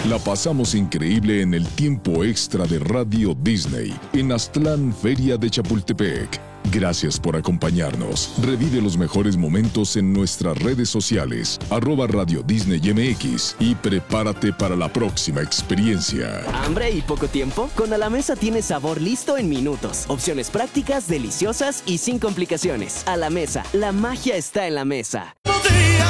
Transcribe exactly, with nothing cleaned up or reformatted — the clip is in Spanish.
La pasamos increíble en el tiempo extra de Radio Disney en Aztlán, Feria de Chapultepec. Gracias por acompañarnos. Revive los mejores momentos en nuestras redes sociales, arroba Radio Disney M X, y prepárate para la próxima experiencia. ¿Hambre y poco tiempo? Con A la Mesa tienes sabor listo en minutos. Opciones prácticas, deliciosas y sin complicaciones. A la Mesa, la magia está en la mesa. Día